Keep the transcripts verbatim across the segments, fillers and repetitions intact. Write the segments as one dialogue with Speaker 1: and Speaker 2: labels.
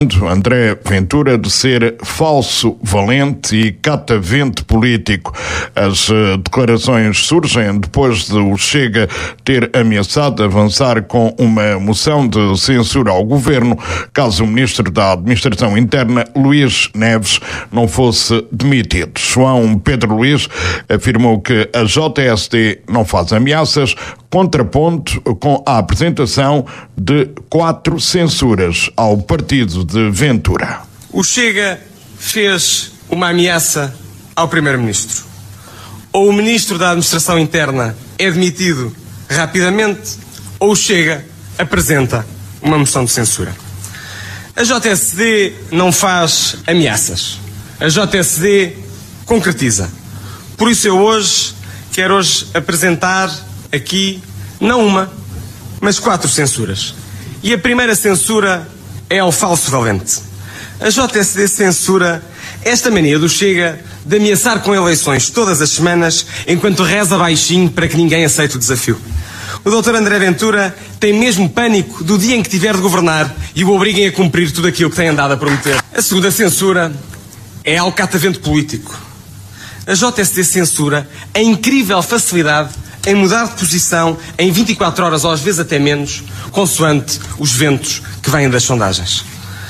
Speaker 1: André Ventura de ser falso valente e catavento político. As uh, declarações surgem depois de o Chega ter ameaçado avançar com uma moção de censura ao governo caso o ministro da Administração Interna, Luís Neves, não fosse demitido. João Pedro Luís afirmou que a J S D não faz ameaças, contraponto com a apresentação de quatro censuras ao partido de Ventura.
Speaker 2: O Chega fez uma ameaça ao primeiro-ministro. Ou o ministro da Administração Interna é demitido rapidamente, ou o Chega apresenta uma moção de censura. A J S D não faz ameaças. A J S D concretiza. Por isso eu hoje quero hoje apresentar aqui não uma, mas quatro censuras. E a primeira censura é ao falso valente. A J S D censura esta mania do Chega de ameaçar com eleições todas as semanas enquanto reza baixinho para que ninguém aceite o desafio. O doutor André Ventura tem mesmo pânico do dia em que tiver de governar e o obriguem a cumprir tudo aquilo que tem andado a prometer. A segunda censura é ao catavento político. A J S D censura a incrível facilidade em mudar de posição em vinte e quatro horas ou às vezes até menos, consoante os ventos que vêm das sondagens.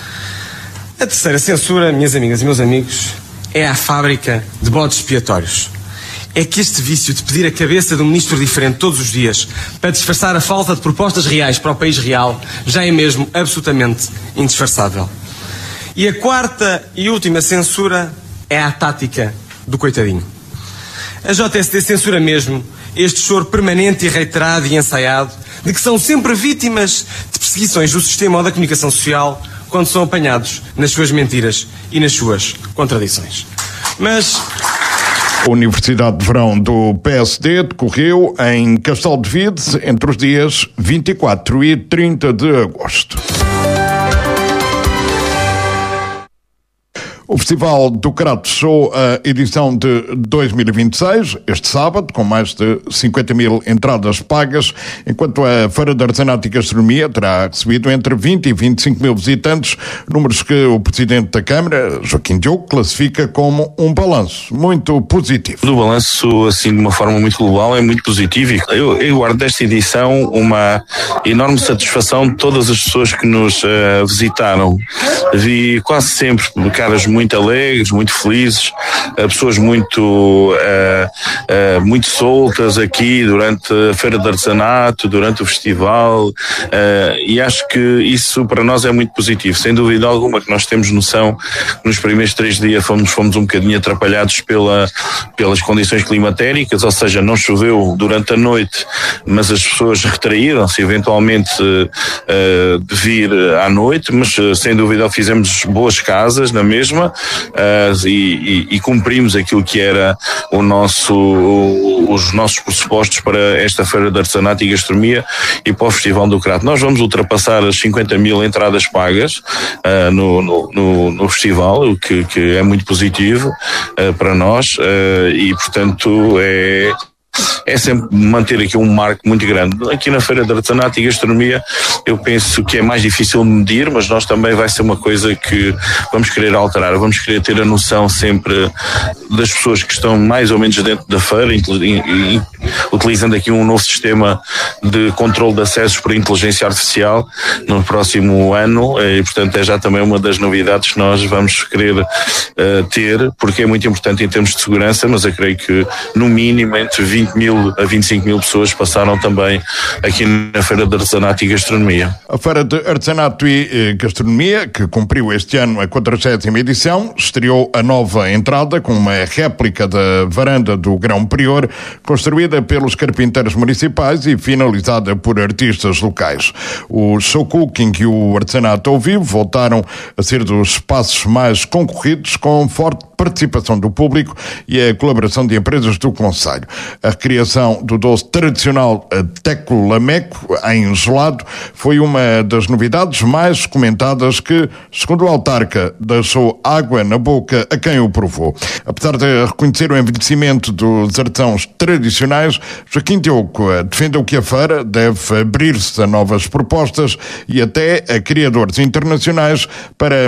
Speaker 2: A terceira censura, minhas amigas e meus amigos, é a fábrica de bodes expiatórios. É que este vício de pedir a cabeça de um ministro diferente todos os dias para disfarçar a falta de propostas reais para o país real já é mesmo absolutamente indisfarçável. E a quarta e última censura é a tática do coitadinho. A J S D censura mesmo este choro permanente e reiterado e ensaiado de que são sempre vítimas de perseguições do sistema ou da comunicação social quando são apanhados nas suas mentiras e nas suas contradições. Mas
Speaker 1: a Universidade de Verão do P S D decorreu em Castelo de Vide entre os dias vinte e quatro e trinta de agosto. O Festival do Crato fechou a edição de dois mil e vinte e seis, este sábado, com mais de cinquenta mil entradas pagas, enquanto a Feira de Artesanato e Gastronomia terá recebido entre vinte e vinte e cinco mil visitantes, números que o Presidente da Câmara, Joaquim Diogo, classifica como um balanço muito positivo.
Speaker 3: O balanço, assim, de uma forma muito global, é muito positivo. Eu, eu guardo desta edição uma enorme satisfação de todas as pessoas que nos uh, visitaram. Vi quase sempre caras muito muito alegres, muito felizes, pessoas muito, uh, uh, muito soltas aqui durante a Feira de Artesanato, durante o festival, uh, e acho que isso para nós é muito positivo. Sem dúvida alguma que nós temos noção que nos primeiros três dias fomos, fomos um bocadinho atrapalhados pela, pelas condições climatéricas, ou seja, não choveu durante a noite, mas as pessoas retraíram-se eventualmente uh, de vir à noite, mas uh, sem dúvida fizemos boas casas na mesma. Uh, e, e, e cumprimos aquilo que era o nosso, o, os nossos pressupostos para esta Feira de Artesanato e Gastronomia e para o Festival do Crato. Nós vamos ultrapassar as cinquenta mil entradas pagas uh, no, no, no, no festival, o que, que é muito positivo uh, para nós uh, e, portanto, é... é sempre manter aqui um marco muito grande. Aqui na Feira de Artesanato e Gastronomia eu penso que é mais difícil medir, mas nós também vai ser uma coisa que vamos querer alterar, vamos querer ter a noção sempre das pessoas que estão mais ou menos dentro da feira, utilizando aqui um novo sistema de controle de acessos por inteligência artificial no próximo ano e, portanto, é já também uma das novidades que nós vamos querer uh, ter, porque é muito importante em termos de segurança, mas eu creio que no mínimo entre vinte mil a vinte e cinco mil pessoas passaram também aqui na Feira de Artesanato e Gastronomia.
Speaker 1: A Feira de Artesanato e Gastronomia, que cumpriu este ano a quadragésima edição, estreou a nova entrada com uma réplica da varanda do Grão Prior, construída pelos carpinteiros municipais e finalizada por artistas locais. O show cooking e o artesanato ao vivo voltaram a ser dos espaços mais concorridos, com forte participação do público e a colaboração de empresas do concelho. A recriação do doce tradicional Teco Lameco em gelado foi uma das novidades mais comentadas que, segundo o autarca, deixou água na boca a quem o provou. Apesar de reconhecer o envelhecimento dos artesãos tradicionais, Joaquim Diogo defendeu que a feira deve abrir-se a novas propostas e até a criadores internacionais para